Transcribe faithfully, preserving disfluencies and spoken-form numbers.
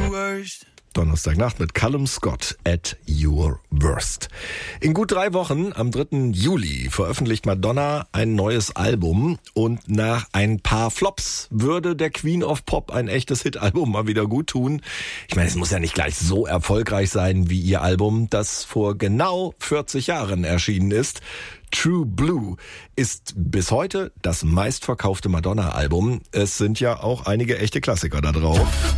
Donnerstagnacht mit Callum Scott, At Your Worst. In gut drei Wochen, am dritten Juli, veröffentlicht Madonna ein neues Album. Und nach ein paar Flops würde der Queen of Pop ein echtes Hit-Album mal wieder gut tun. Ich meine, es muss ja nicht gleich so erfolgreich sein wie ihr Album, das vor genau vierzig Jahren erschienen ist. True Blue ist bis heute das meistverkaufte Madonna-Album. Es sind ja auch einige echte Klassiker da drauf.